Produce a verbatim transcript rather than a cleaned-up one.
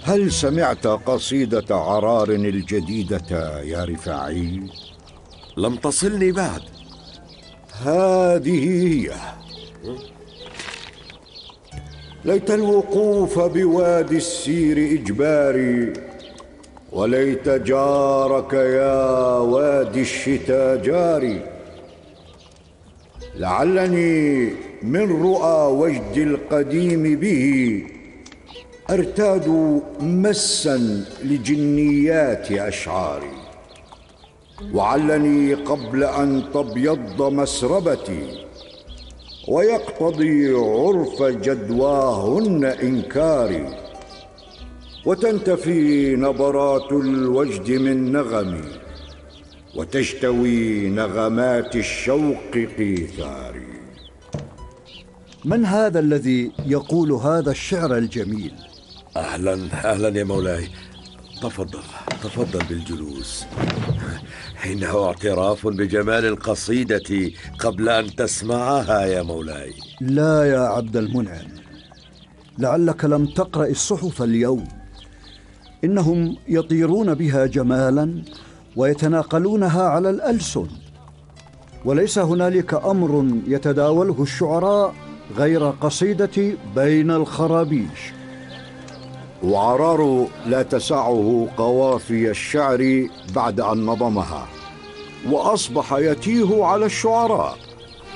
هل سمعت قصيدة عرار الجديدة يا رفاعي؟ لم تصلني بعد. هذه هي: ليت الوقوف بوادي السير إجباري، وليت جارك يا وادي الشتاء جاري. لعلني من رؤى وجد القديم به أرتاد مسا لجنيات أشعاري، وعلني قبل أن تبيض مسربتي ويقتضي عرف جدواهن إنكاري، وتنتفي نبرات الوجد من نغمي، وتجتوي نغمات الشوق قيثاري. من هذا الذي يقول هذا الشعر الجميل؟ أهلا أهلا يا مولاي، تفضل تفضل بالجلوس. إنه اعتراف بجمال القصيدة قبل أن تسمعها يا مولاي. لا يا عبد المنعم، لعلك لم تقرأ الصحف اليوم. إنهم يطيرون بها جمالا ويتناقلونها على الألسن، وليس هنالك أمر يتداوله الشعراء غير قصيدة بين الخرابيش. وعرار لا تسعه قوافي الشعر بعد أن نظمها، وأصبح يتيه على الشعراء.